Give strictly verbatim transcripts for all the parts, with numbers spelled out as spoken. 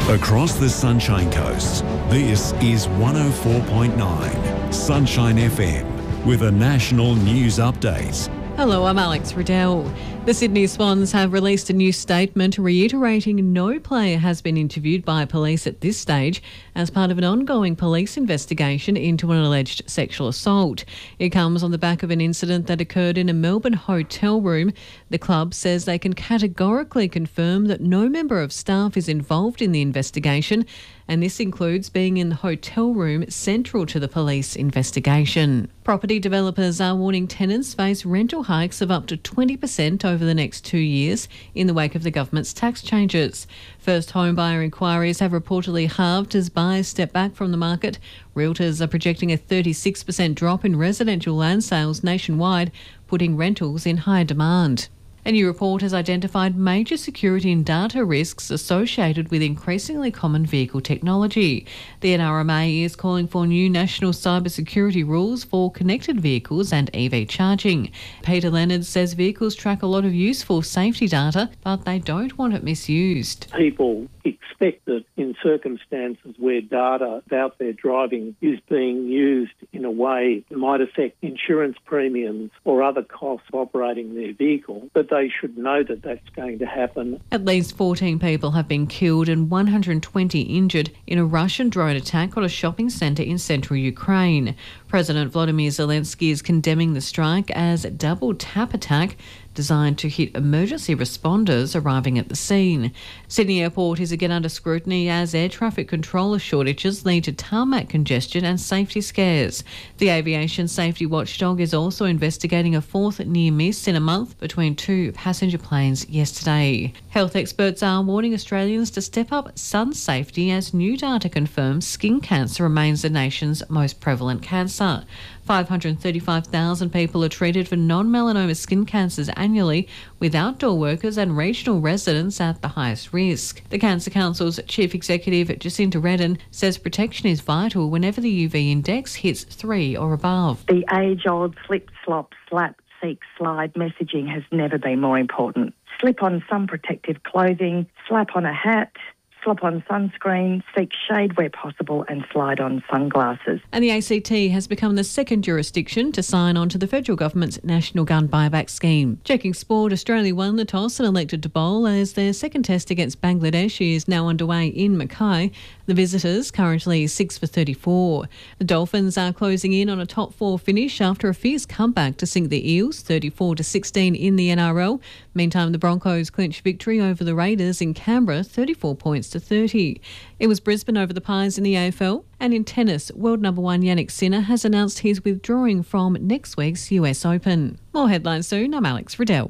Across the Sunshine Coast, this is one oh four point nine Sunshine F M with a national news update. Hello, I'm Alex Riddell. The Sydney Swans have released a new statement reiterating no player has been interviewed by police at this stage as part of an ongoing police investigation into an alleged sexual assault. It comes on the back of an incident that occurred in a Melbourne hotel room. The club says they can categorically confirm that no member of staff is involved in the investigation, and this includes being in the hotel room central to the police investigation. Property developers are warning tenants face rental hikes of up to twenty percent over the next two years in the wake of the government's tax changes. First home buyer inquiries have reportedly halved as buyers step back from the market. Realtors are projecting a thirty-six percent drop in residential land sales nationwide, putting rentals in high demand. A new report has identified major security and data risks associated with increasingly common vehicle technology. The N R M A is calling for new national cybersecurity rules for connected vehicles and E V charging. Peter Leonard says vehicles track a lot of useful safety data, but they don't want it misused. People expect that in circumstances where data about their driving is being used in a way that might affect insurance premiums or other costs of operating their vehicle, that they should know that that's going to happen. At least fourteen people have been killed and one hundred twenty injured in a Russian drone attack on a shopping centre in central Ukraine. President Volodymyr Zelensky is condemning the strike as a double tap attack designed to hit emergency responders arriving at the scene. Sydney Airport is again under scrutiny as air traffic controller shortages lead to tarmac congestion and safety scares. The aviation safety watchdog is also investigating a fourth near miss in a month between two passenger planes yesterday. Health experts are warning Australians to step up sun safety as new data confirms skin cancer remains the nation's most prevalent cancer. five hundred thirty-five thousand people are treated for non-melanoma skin cancers annually, with outdoor workers and regional residents at the highest risk. The Cancer Council's Chief Executive Jacinta Redden says protection is vital whenever the U V index hits three or above. The age-old slip, slop, slap, seek, slide messaging has never been more important. Slip on sun protective clothing, slap on a hat, slap on sunscreen, seek shade where possible and slide on sunglasses. And the A C T has become the second jurisdiction to sign on to the federal government's National Gun Buyback Scheme. Checking sport, Australia won the toss and elected to bowl as their second test against Bangladesh is now underway in Mackay. The visitors currently six for thirty-four. The Dolphins are closing in on a top four finish after a fierce comeback to sink the Eels thirty-four to sixteen in the N R L. Meantime, the Broncos clinched victory over the Raiders in Canberra, thirty-four points to thirty. It was Brisbane over the Pies in the A F L. And in tennis, world number one Yannick Sinner has announced he's withdrawing from next week's U S Open. More headlines soon. I'm Alex Riddell.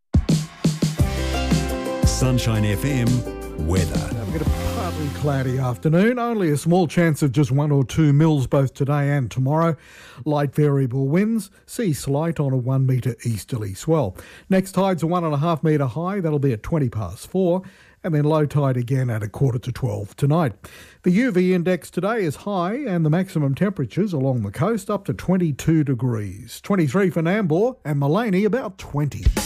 Sunshine F M weather. We've got a partly cloudy afternoon, only a small chance of just one or two mils both today and tomorrow. Light variable winds, sea slight on a one metre easterly swell. Next tide's a one and a half metre high, that'll be at twenty past four. And then low tide again at a quarter to twelve tonight. The U V index today is high and the maximum temperatures along the coast up to twenty-two degrees. twenty-three for Nambour and Maleny about twenty.